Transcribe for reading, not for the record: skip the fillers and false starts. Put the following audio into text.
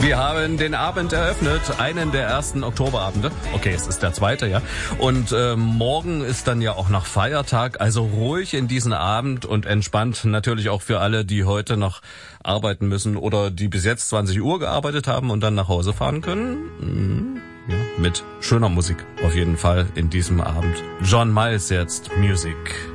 Wir haben den Abend eröffnet, einen der ersten Oktoberabende. Okay, es ist der zweite, ja. Und morgen ist dann ja auch noch Feiertag, also ruhig in diesen Abend und entspannt natürlich auch für alle, die heute noch arbeiten müssen oder die bis jetzt 20 Uhr gearbeitet haben und dann nach Hause fahren können. Ja, mit schöner Musik auf jeden Fall in diesem Abend. John Miles jetzt, Music.